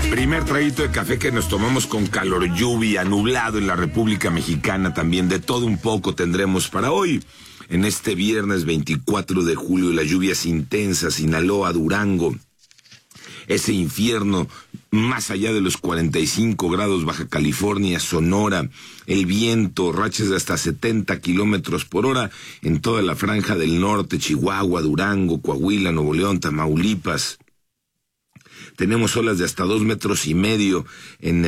Primer traguito de café que nos tomamos con calor, lluvia, nublado en la República Mexicana también. De todo un poco tendremos para hoy. En este viernes 24 de julio, las lluvias intensas, Sinaloa, Durango. Ese infierno más allá de los 45 grados, Baja California, Sonora, el viento, rachas de hasta 70 kilómetros por hora en toda la franja del norte, Chihuahua, Durango, Coahuila, Nuevo León, Tamaulipas. Tenemos olas de hasta 2,5 metros en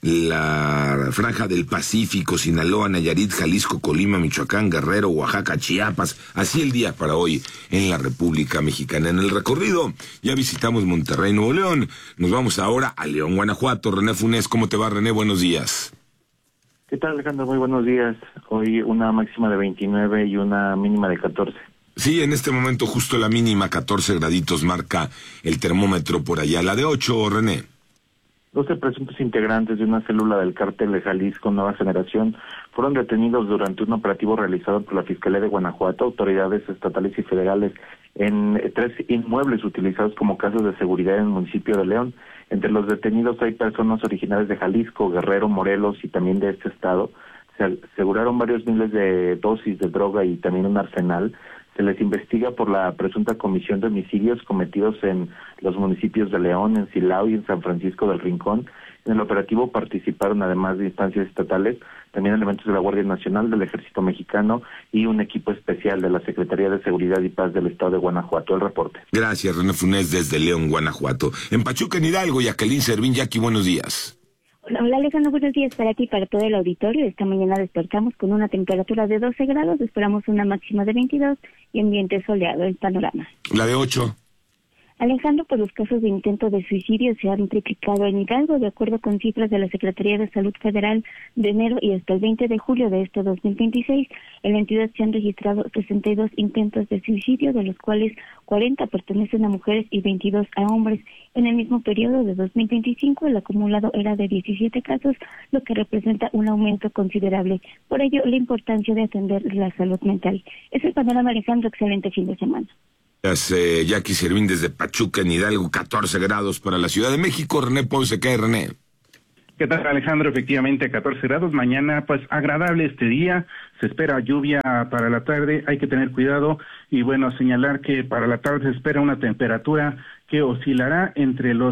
la franja del Pacífico, Sinaloa, Nayarit, Jalisco, Colima, Michoacán, Guerrero, Oaxaca, Chiapas. Así el día para hoy en la República Mexicana. En el recorrido ya visitamos Monterrey, Nuevo León. Nos vamos ahora a León, Guanajuato. René Funes, ¿cómo te va, René? Buenos días. ¿Qué tal, Alejandro? Muy buenos días. Hoy una máxima de 29 y una mínima de 14. Sí, en este momento justo la mínima, 14 graditos marca el termómetro por allá. La de 8, René. 12 presuntos integrantes de una célula del cártel de Jalisco Nueva Generación fueron detenidos durante un operativo realizado por la Fiscalía de Guanajuato, autoridades estatales y federales, en 3 inmuebles utilizados como casas de seguridad en el municipio de León. Entre los detenidos hay personas originarias de Jalisco, Guerrero, Morelos y también de este estado. Se aseguraron varios miles de dosis de droga y también un arsenal. Se les investiga por la presunta comisión de homicidios cometidos en los municipios de León, en Silao y en San Francisco del Rincón. En el operativo participaron, además de instancias estatales, también elementos de la Guardia Nacional, del Ejército Mexicano y un equipo especial de la Secretaría de Seguridad y Paz del Estado de Guanajuato. El reporte. Gracias, René Funes, desde León, Guanajuato. En Pachuca, en Hidalgo, Jacqueline Servín. Jackie, buenos días. Hola Alejandro, buenos días para ti y para todo el auditorio. Esta mañana despertamos con una temperatura de 12 grados, esperamos una máxima de 22 y ambiente soleado el panorama. La de 8. Alejandro, pues los casos de intento de suicidio se han triplicado en Hidalgo, de acuerdo con cifras de la Secretaría de Salud Federal de enero y hasta el 20 de julio de este 2026. En la entidad se han registrado 62 intentos de suicidio, de los cuales 40 pertenecen a mujeres y 22 a hombres. En el mismo periodo de 2025, el acumulado era de 17 casos, lo que representa un aumento considerable. Por ello, la importancia de atender la salud mental. Es el panorama, Alejandro. Excelente fin de semana. Jackie Servín desde Pachuca, en Hidalgo, 14 grados para la Ciudad de México. René Ponce, ¿qué hay, René? ¿Qué tal, Alejandro? Efectivamente, 14 grados. Mañana, pues, agradable este día. Se espera lluvia para la tarde. Hay que tener cuidado. Y bueno, señalar que para la tarde se espera una temperatura que oscilará entre los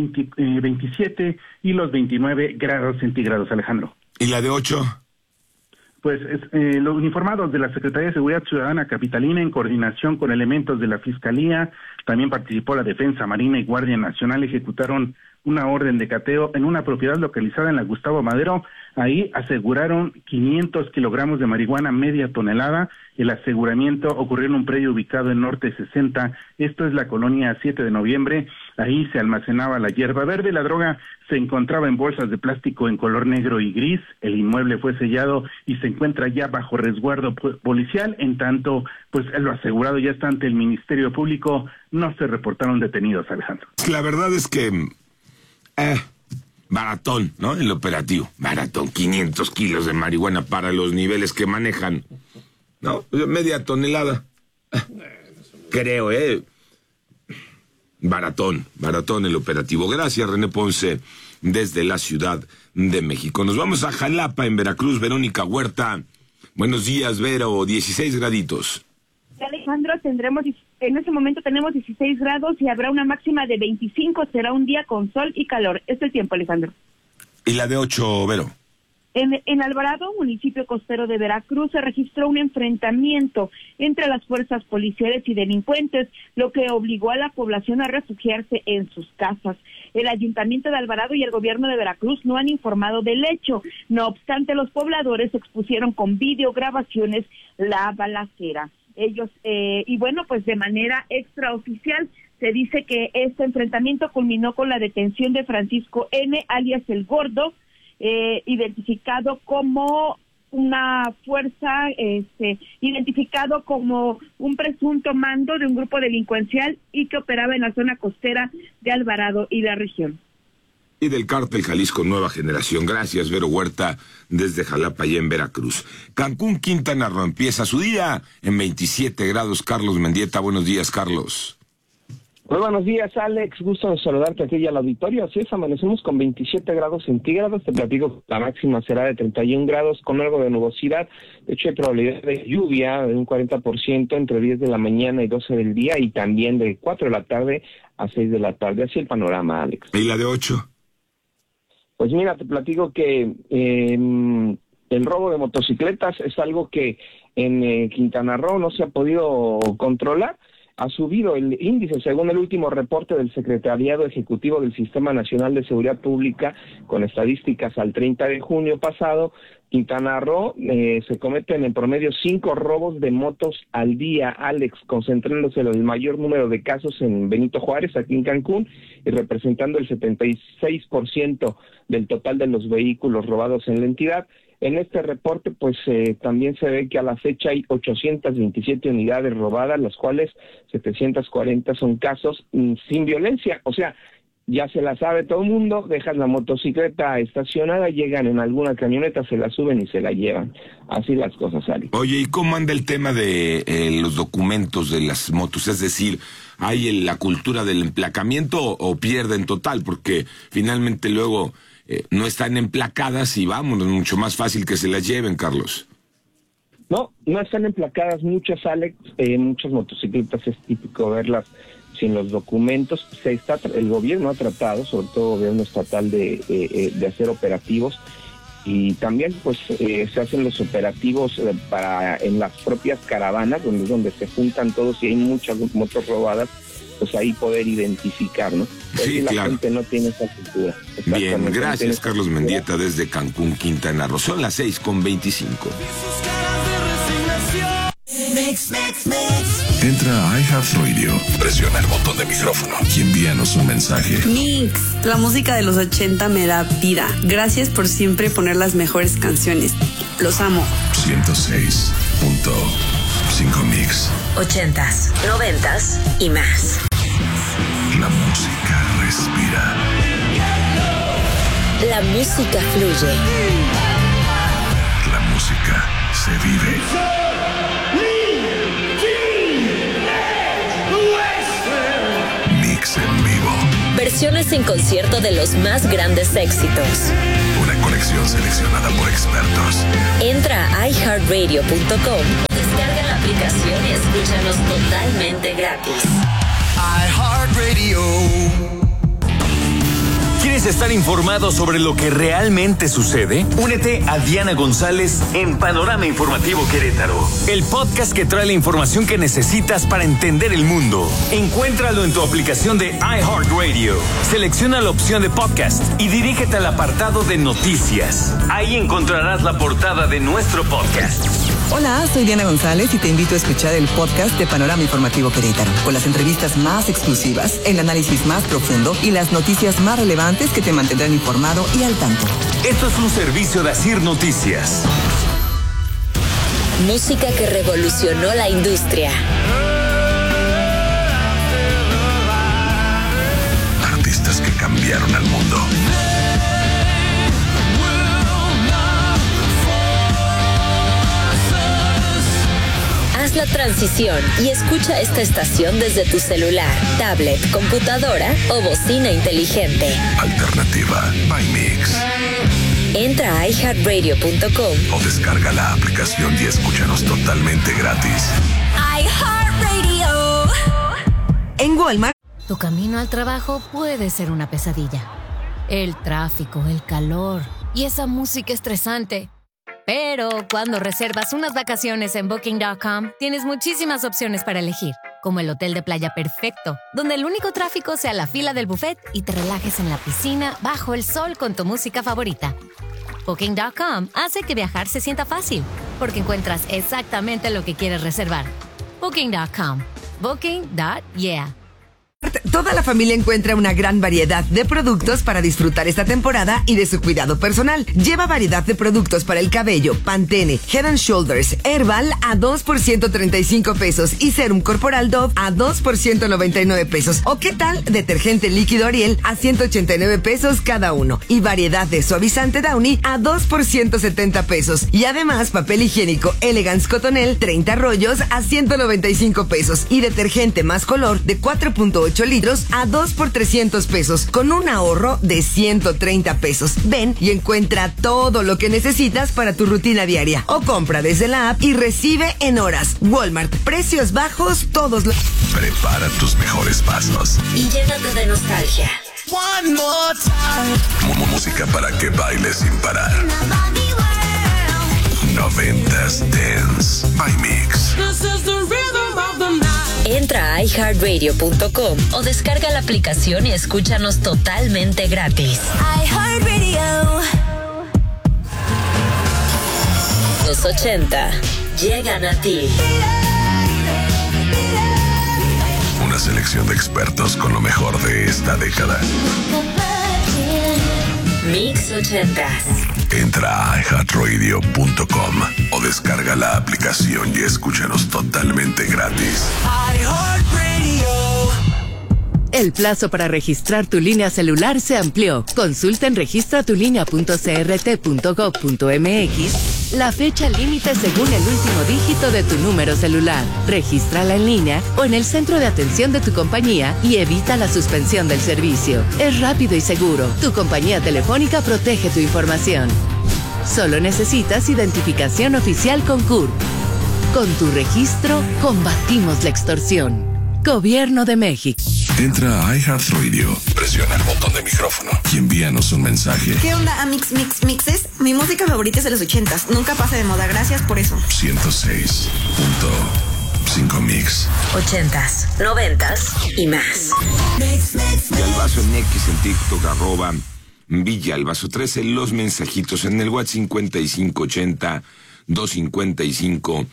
27 y los 29 grados centígrados, Alejandro. ¿Y la de 8? Pues los uniformados de la Secretaría de Seguridad Ciudadana Capitalina, en coordinación con elementos de la Fiscalía, también participó la Defensa Marina y Guardia Nacional, ejecutaron una orden de cateo en una propiedad localizada en la Gustavo Madero. Ahí aseguraron 500 kilogramos de marihuana, media tonelada. El aseguramiento ocurrió en un predio ubicado en Norte 60, esto es la colonia 7 de noviembre. Ahí se almacenaba la hierba verde. La droga se encontraba en bolsas de plástico en color negro y gris. El inmueble fue sellado y se encuentra ya bajo resguardo policial. En tanto, pues lo asegurado ya está ante el Ministerio Público. No se reportaron detenidos, Alejandro. La verdad es que baratón, ¿no? El operativo, baratón, 500 kilos de marihuana para los niveles que manejan, ¿no? Media tonelada, creo, baratón el operativo. Gracias, René Ponce, desde la Ciudad de México. Nos vamos a Jalapa, en Veracruz. Verónica Huerta, buenos días, Vero, 16 graditos. Alejandro, en ese momento tenemos 16 grados y habrá una máxima de 25, será un día con sol y calor. Es el tiempo, Alejandro. ¿Y la de 8, Vero? En Alvarado, municipio costero de Veracruz, se registró un enfrentamiento entre las fuerzas policiales y delincuentes, lo que obligó a la población a refugiarse en sus casas. El Ayuntamiento de Alvarado y el gobierno de Veracruz no han informado del hecho. No obstante, los pobladores expusieron con videograbaciones la balacera. Ellos, y bueno, pues de manera extraoficial, se dice que este enfrentamiento culminó con la detención de Francisco N., alias El Gordo, identificado como una fuerza, identificado como un presunto mando de un grupo delincuencial y que operaba en la zona costera de Alvarado y la región. Y del cártel Jalisco Nueva Generación. Gracias, Vero Huerta, desde Jalapa y en Veracruz. Cancún, Quintana Roo, empieza su día en 27 grados. Carlos Mendieta, buenos días, Carlos. Muy buenos días, Alex. Gusto saludarte aquí y al auditorio. Así es, amanecemos con 27 grados centígrados. Te platico, la máxima será de 31 grados con algo de nubosidad. De hecho, hay probabilidad de lluvia de un 40% entre 10 de la mañana y 12 del día, y también de 4 de la tarde a 6 de la tarde. Así el panorama, Alex. ¿Y la de 8? Pues mira, te platico que el robo de motocicletas es algo que en Quintana Roo no se ha podido controlar. Ha subido el índice, según el último reporte del Secretariado Ejecutivo del Sistema Nacional de Seguridad Pública, con estadísticas al 30 de junio pasado. Quintana Roo se cometen en promedio 5 robos de motos al día, Alex, concentrándose el mayor número de casos en Benito Juárez, aquí en Cancún, y representando el 76% del total de los vehículos robados en la entidad. En este reporte, pues también se ve que a la fecha hay 827 unidades robadas, las cuales 740 son casos sin violencia. O sea, ya se la sabe todo el mundo, dejan la motocicleta estacionada, llegan en alguna camioneta, se la suben y se la llevan. Así las cosas, Ali. Oye, ¿y cómo anda el tema de los documentos de las motos? Es decir, ¿hay la cultura del emplacamiento o pierden total? Porque finalmente luego no están emplacadas y vámonos, mucho más fácil que se las lleven, Carlos. No están emplacadas muchas, Alex, muchas motocicletas es típico verlas sin los documentos. El gobierno ha tratado, sobre todo el gobierno estatal, de hacer operativos, y también pues se hacen los operativos en las propias caravanas, donde se juntan todos y hay muchas motos robadas, pues ahí poder identificar, ¿no? Sí, la claro. gente no tiene esa cultura. Bien, gracias, Carlos Mendieta, desde Cancún, Quintana Roo. Son las 6:25. Entra a iHeartRadio, presiona el botón de micrófono y envíanos un mensaje. Mix, la música de los 80 me da vida. Gracias por siempre poner las mejores canciones. Los amo. 106.5 Mix. 80s, 90s y más. La música respira. La música fluye. La música se vive. Mix en vivo. Versiones en concierto de los más grandes éxitos. Una colección seleccionada por expertos. Entra a iHeartRadio.com, descarga la aplicación y escúchanos totalmente gratis. iHeartRadio. ¿Quieres estar informado sobre lo que realmente sucede? Únete a Diana González en Panorama Informativo Querétaro, el podcast que trae la información que necesitas para entender el mundo. Encuéntralo en tu aplicación de iHeartRadio. Selecciona la opción de podcast y dirígete al apartado de noticias. Ahí encontrarás la portada de nuestro podcast. Hola, soy Diana González y te invito a escuchar el podcast de Panorama Informativo Querétaro, con las entrevistas más exclusivas, el análisis más profundo y las noticias más relevantes que te mantendrán informado y al tanto. Esto es un servicio de Asir Noticias. Música que revolucionó la industria. Artistas que cambiaron al mundo. Haz la transición y escucha esta estación desde tu celular, tablet, computadora o bocina inteligente. Alternativa by Mix. Entra a iHeartRadio.com O descarga la aplicación y escúchanos totalmente gratis. iHeartRadio. En Walmart. Tu camino al trabajo puede ser una pesadilla. El tráfico, el calor y esa música estresante. Pero cuando reservas unas vacaciones en Booking.com, tienes muchísimas opciones para elegir, como el hotel de playa perfecto, donde el único tráfico sea la fila del buffet y te relajes en la piscina bajo el sol con tu música favorita. Booking.com hace que viajar se sienta fácil, porque encuentras exactamente lo que quieres reservar. Booking.com. Booking.yeah. Toda la familia encuentra una gran variedad de productos para disfrutar esta temporada y de su cuidado personal. Lleva variedad de productos para el cabello, Pantene, Head & Shoulders, Herbal a 2 por 135 pesos y Serum Corporal Dove a 2 por 199 pesos. ¿O qué tal? Detergente líquido Ariel a 189 pesos cada uno. Y variedad de suavizante Downy a 2 por 170 pesos. Y además papel higiénico Elegance Cotonel 30 rollos a 195 pesos. Y detergente más color de 4.8 litros a 2 por 300 pesos, con un ahorro de 130 pesos. Ven y encuentra todo lo que necesitas para tu rutina diaria. O compra desde la app y recibe en horas. Walmart, precios bajos todos los... Prepara tus mejores pasos. Y llénate de nostalgia. One more time. Música para que bailes sin parar. 90s Dance by Mix. Entra a iHeartRadio.com o descarga la aplicación y escúchanos totalmente gratis. iHeartRadio. Los 80 llegan a ti. Una selección de expertos con lo mejor de esta década. Mix 80s. Entra a iHeartRadio.com o descarga la aplicación y escúchanos totalmente gratis. El plazo para registrar tu línea celular se amplió. Consulta en registratulinea.crt.gov.mx la fecha límite según el último dígito de tu número celular. Regístrala en línea o en el centro de atención de tu compañía y evita la suspensión del servicio. Es rápido y seguro. Tu compañía telefónica protege tu información. Solo necesitas identificación oficial con CURP. Con tu registro, combatimos la extorsión. Gobierno de México. Entra a iHeartRadio, presiona el botón de micrófono y envíanos un mensaje. ¿Qué onda, Mixes? Mi música favorita es de los 80s. Nunca pasa de moda. Gracias por eso. 106.5 Mix. 80s, 90s y más. Villalbazo en X, en TikTok, @Villalbazo 13, los mensajitos en el WhatsApp 5580 255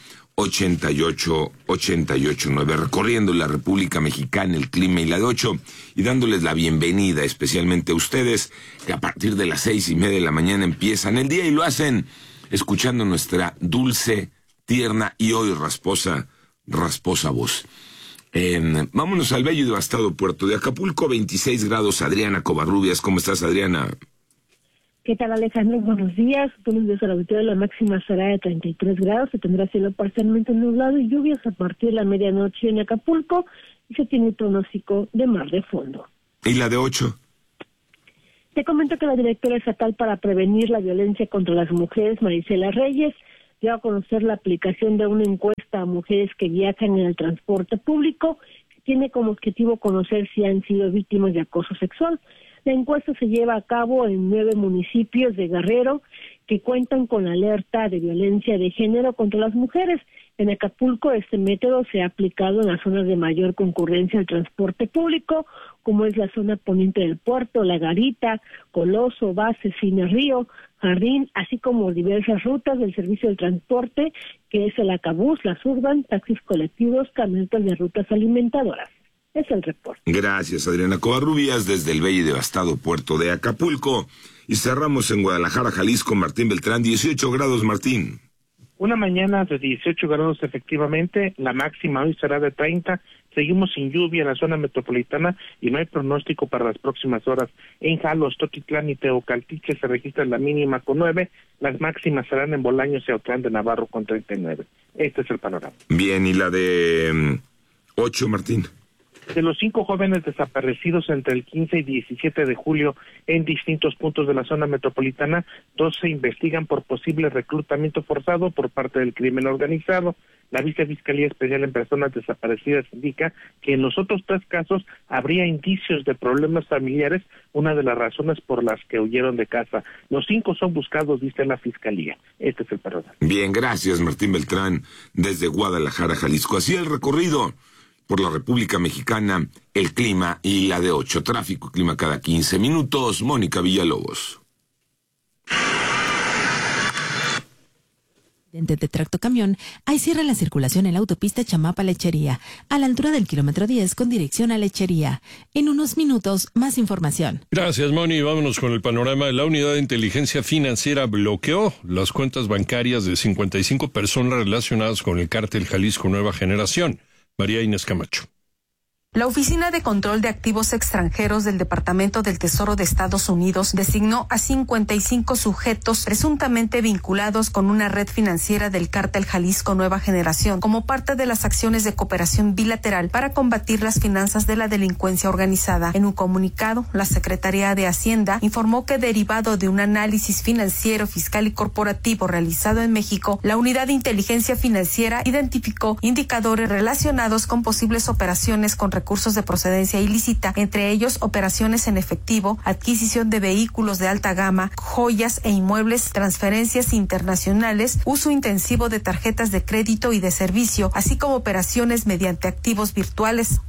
8889, recorriendo la República Mexicana, el clima y la de 8, y dándoles la bienvenida especialmente a ustedes, que a partir de las 6:30 de la mañana empiezan el día y lo hacen escuchando nuestra dulce, tierna y hoy rasposa voz. Vámonos al bello y devastado puerto de Acapulco, 26 grados, Adriana Covarrubias. ¿Cómo estás, Adriana? ¿Qué tal, Alejandro? Buenos días. Buenos días al auditorio. La máxima será de 33 grados. Se tendrá cielo parcialmente nublado y lluvias a partir de la medianoche en Acapulco y se tiene pronóstico de mar de fondo. ¿Y la de 8? Te comento que la directora estatal para prevenir la violencia contra las mujeres, Marisela Reyes, dio a conocer la aplicación de una encuesta a mujeres que viajan en el transporte público, que tiene como objetivo conocer si han sido víctimas de acoso sexual. La encuesta se lleva a cabo en 9 municipios de Guerrero que cuentan con alerta de violencia de género contra las mujeres. En Acapulco este método se ha aplicado en las zonas de mayor concurrencia al transporte público, como es la zona poniente del puerto, La Garita, Coloso, Base, Cine Río, Jardín, así como diversas rutas del servicio del transporte, que es el Acabús, la Urban, taxis colectivos, camionetas de rutas alimentadoras. Es el reporte. Gracias, Adriana Covarrubias, desde el bello y devastado puerto de Acapulco. Y cerramos en Guadalajara, Jalisco, Martín Beltrán, 18 grados, Martín. Una mañana de 18 grados efectivamente, la máxima hoy será de 30. Seguimos sin lluvia en la zona metropolitana y no hay pronóstico para las próximas horas. En Jalos, Totitlán y Teocaltiche se registra la mínima con 9, las máximas serán en Bolaños y Autlán de Navarro con 39. Este es el panorama. Bien, ¿y la de 8, Martín? De los 5 jóvenes desaparecidos entre el 15 y 17 de julio en distintos puntos de la zona metropolitana, 2 se investigan por posible reclutamiento forzado por parte del crimen organizado. La Vicefiscalía Especial en Personas Desaparecidas indica que en los otros 3 casos habría indicios de problemas familiares, una de las razones por las que huyeron de casa. Los 5 son buscados, dice la Fiscalía. Este es el panorama. Bien, gracias, Martín Beltrán, desde Guadalajara, Jalisco. Así el recorrido por la República Mexicana, el clima y la de 8. Tráfico y clima cada 15 minutos. Mónica Villalobos. De tractocamión, hay cierre la circulación en la autopista Chamapa-Lechería, a la altura del kilómetro 10 con dirección a Lechería. En unos minutos, más información. Gracias, Moni. Vámonos con el panorama. La Unidad de Inteligencia Financiera bloqueó las cuentas bancarias de 55 personas relacionadas con el cártel Jalisco Nueva Generación. María Inés Camacho. La Oficina de Control de Activos Extranjeros del Departamento del Tesoro de Estados Unidos designó a 55 sujetos presuntamente vinculados con una red financiera del Cártel Jalisco Nueva Generación como parte de las acciones de cooperación bilateral para combatir las finanzas de la delincuencia organizada. En un comunicado, la Secretaría de Hacienda informó que derivado de un análisis financiero, fiscal y corporativo realizado en México, la Unidad de Inteligencia Financiera identificó indicadores relacionados con posibles operaciones con recursos de procedencia ilícita, entre ellos operaciones en efectivo, adquisición de vehículos de alta gama, joyas e inmuebles, transferencias internacionales, uso intensivo de tarjetas de crédito y de servicio, así como operaciones mediante activos virtuales.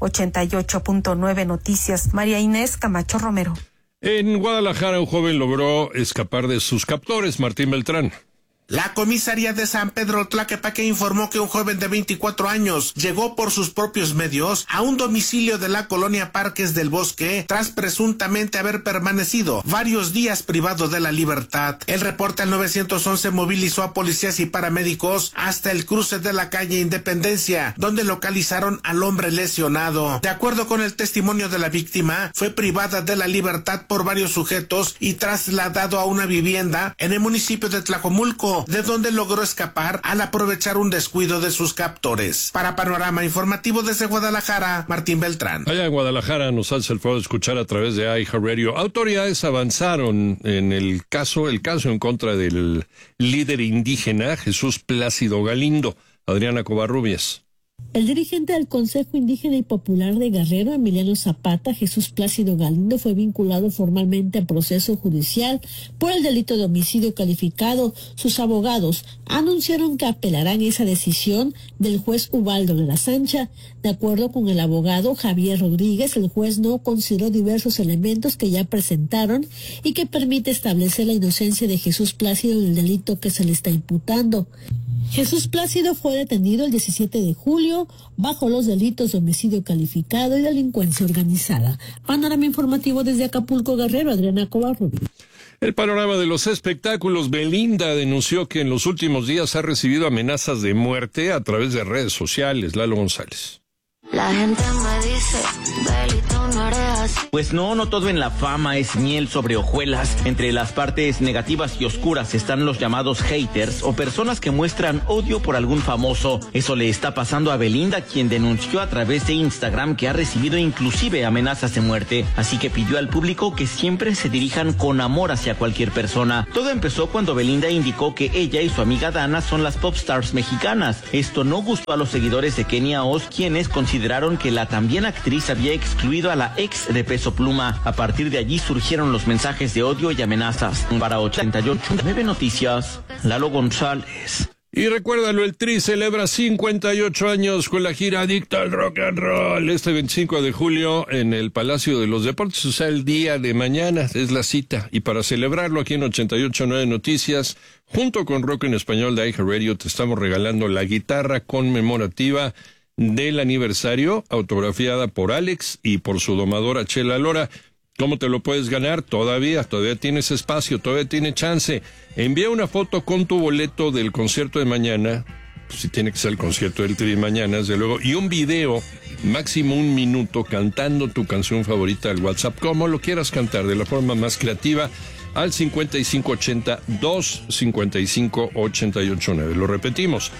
88.9 Noticias, María Inés Camacho Romero. En Guadalajara, un joven logró escapar de sus captores. Martín Beltrán. La comisaría de San Pedro Tlaquepaque informó que un joven de 24 años llegó por sus propios medios a un domicilio de la colonia Parques del Bosque tras presuntamente haber permanecido varios días privado de la libertad. El reporte al 911 movilizó a policías y paramédicos hasta el cruce de la calle Independencia, donde localizaron al hombre lesionado. De acuerdo con el testimonio de la víctima, fue privada de la libertad por varios sujetos y trasladado a una vivienda en el municipio de Tlajomulco, de donde logró escapar al aprovechar un descuido de sus captores. Para Panorama Informativo desde Guadalajara, Martín Beltrán. Allá en Guadalajara nos hace el favor de escuchar a través de iHeartRadio. Autoridades avanzaron en el caso en contra del líder indígena Jesús Plácido Galindo. Adriana Covarrubias. El dirigente del Consejo Indígena y Popular de Guerrero, Emiliano Zapata, Jesús Plácido Galindo, fue vinculado formalmente a proceso judicial por el delito de homicidio calificado. Sus abogados anunciaron que apelarán esa decisión del juez Ubaldo de la Sancha. De acuerdo con el abogado Javier Rodríguez, el juez no consideró diversos elementos que ya presentaron y que permite establecer la inocencia de Jesús Plácido en el delito que se le está imputando. Jesús Plácido fue detenido el 17 de julio bajo los delitos de homicidio calificado y delincuencia organizada. Panorama informativo desde Acapulco, Guerrero, Adriana Covarrubias. El panorama de los espectáculos. Belinda denunció que en los últimos días ha recibido amenazas de muerte a través de redes sociales. Lalo González. La gente me dice, Beli, tú no eres así. Pues no todo en la fama es miel sobre hojuelas. Entre las partes negativas y oscuras están los llamados haters o personas que muestran odio por algún famoso. Eso le está pasando a Belinda, quien denunció a través de Instagram que ha recibido inclusive amenazas de muerte. Así que pidió al público que siempre se dirijan con amor hacia cualquier persona. Todo empezó cuando Belinda indicó que ella y su amiga Dana son las popstars mexicanas. Esto no gustó a los seguidores de Kenia Oz, quienes consideraron que la también actriz había excluido a la ex de Peso Pluma. A partir de allí surgieron los mensajes de odio y amenazas. Para 88.9 Noticias, Lalo González. Y recuérdalo, el Tri celebra 58 años con la gira Adicto al Rock and Roll. Este 25 de julio en el Palacio de los Deportes, o sea, el día de mañana es la cita. Y para celebrarlo aquí en 88.9 Noticias, junto con Rock en Español de iHeartRadio, te estamos regalando la guitarra conmemorativa del aniversario, autografiada por Alex y por su domadora Chela Lora. ¿Cómo te lo puedes ganar? Todavía tienes espacio, todavía tiene chance. Envía una foto con tu boleto del concierto de mañana, pues si tiene que ser el concierto del Tri mañana, desde luego, y un video, máximo 1 minuto, cantando tu canción favorita al WhatsApp, como lo quieras cantar, de la forma más creativa, al 5580-255-889. Lo repetimos,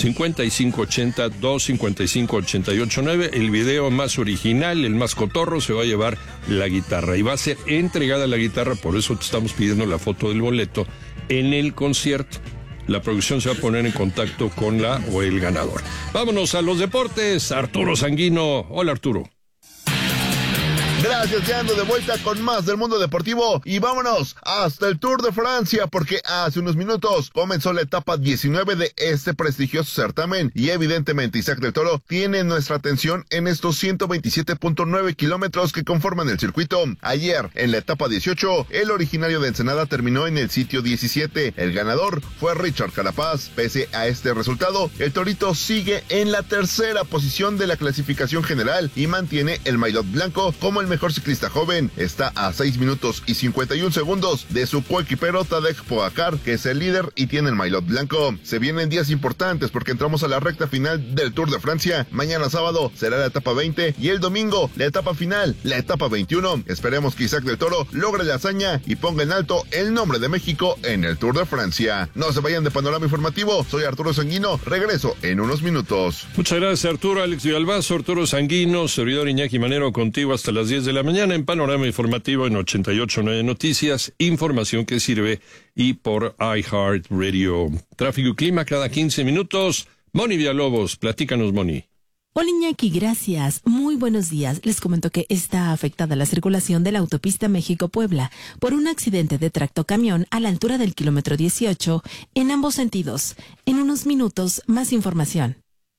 5580-255-889. El video más original, el más cotorro, se va a llevar la guitarra. Y va a ser entregada la guitarra, por eso te estamos pidiendo la foto del boleto, en el concierto. La producción se va a poner en contacto con la o el ganador. Vámonos a los deportes. Arturo Sanguino. Hola, Arturo. Gracias, ya ando de vuelta con más del mundo deportivo y vámonos hasta el Tour de Francia porque hace unos minutos comenzó la etapa 19 de este prestigioso certamen y evidentemente Isaac del Toro tiene nuestra atención en estos 127.9 kilómetros que conforman el circuito. Ayer, en la etapa 18, el originario de Ensenada terminó en el sitio 17. El ganador fue Richard Carapaz. Pese a este resultado, el Torito sigue en la tercera posición de la clasificación general y mantiene el maillot blanco como el mejor mejor ciclista joven está a 6 minutos y 51 segundos de su coequipero Tadej Pogacar, que es el líder y tiene el maillot blanco. Se vienen días importantes porque entramos a la recta final del Tour de Francia. Mañana sábado será la etapa 20 y el domingo la etapa final, la etapa 21. Esperemos que Isaac del Toro logre la hazaña y ponga en alto el nombre de México en el Tour de Francia. No se vayan de Panorama Informativo, soy Arturo Sanguino, regreso en unos minutos. Muchas gracias, Arturo. Alex Villalbazo, Arturo Sanguino, servidor Iñaki Manero, contigo hasta las 10 de la mañana en Panorama Informativo en 88.9 Noticias, información que sirve, y por iHeartRadio. Tráfico y clima cada 15 minutos. Moni Villalobos, platícanos, Moni. Hola Iñaki, gracias. Muy buenos días. Les comento que está afectada la circulación de la autopista México-Puebla por un accidente de tractocamión a la altura del kilómetro 18 en ambos sentidos. En unos minutos, más información.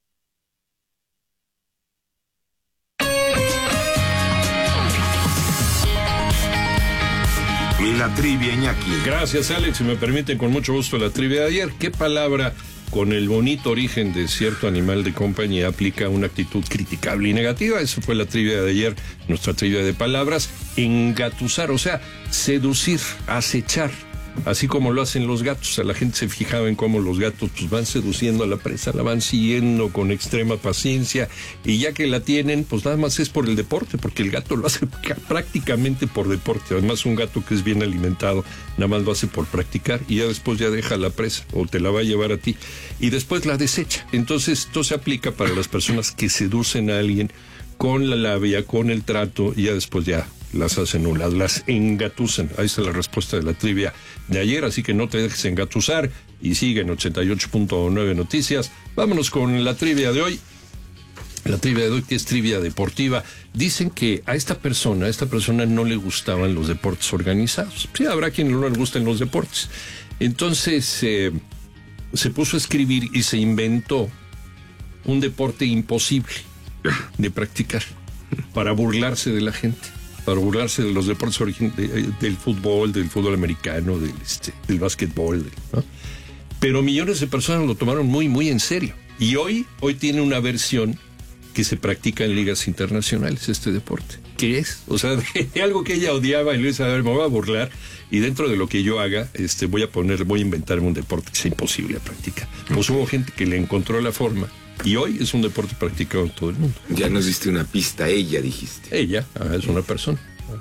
La trivia, Iñaki. Gracias, Alex. Si me permiten, con mucho gusto la trivia de ayer. ¿Qué palabra con el bonito origen de cierto animal de compañía aplica una actitud criticable y negativa? Eso fue la trivia de ayer, nuestra trivia de palabras. Engatusar, o sea, seducir, acechar, así como lo hacen los gatos. O sea, la gente se fijaba en cómo los gatos pues van seduciendo a la presa, la van siguiendo con extrema paciencia, y ya que la tienen, pues nada más es por el deporte, porque el gato lo hace prácticamente por deporte. Además, un gato que es bien alimentado nada más lo hace por practicar, y ya después ya deja a la presa o te la va a llevar a ti y después la desecha. Entonces esto se aplica para las personas que seducen a alguien con la labia, con el trato, y ya después ya las hacen nulas, las engatusan. Ahí está la respuesta de la trivia de ayer, así que no te dejes engatusar y sigue en 88.9 Noticias. Vámonos con la trivia de hoy. La trivia de hoy, que es trivia deportiva. Dicen que a esta persona no le gustaban los deportes organizados. Sí, habrá quien no le gusten los deportes. Entonces se puso a escribir y se inventó un deporte imposible de practicar para burlarse de la gente, para burlarse de los deportes del fútbol americano, del básquetbol, ¿no? Pero millones de personas lo tomaron muy, muy en serio. Y hoy tiene una versión que se practica en ligas internacionales, este deporte. ¿Qué es? O sea, de algo que ella odiaba, y le dice, a ver, me voy a burlar, y dentro de lo que yo haga, voy a inventarme un deporte que sea imposible de practicar. Pues hubo gente que le encontró la forma, y hoy es un deporte practicado en todo el mundo. Ya nos diste una pista, ella dijiste. Ella, es una persona.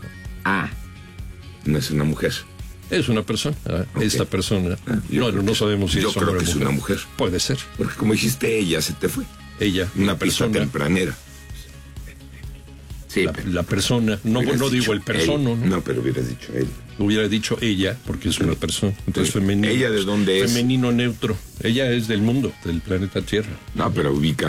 No es una mujer. Es una persona. Okay. Esta persona. No sabemos si es hombre o mujer. Yo creo que es una mujer. Puede ser. Porque como dijiste, ella se te fue. Ella. Una persona tempranera. Sí, la persona. No digo el persona. No, pero hubieras dicho él. Hubiera dicho ella, porque es una persona. Entonces, femenino. ¿Ella de dónde es? Femenino neutro. Ella es del mundo, del planeta Tierra. No, pero ubica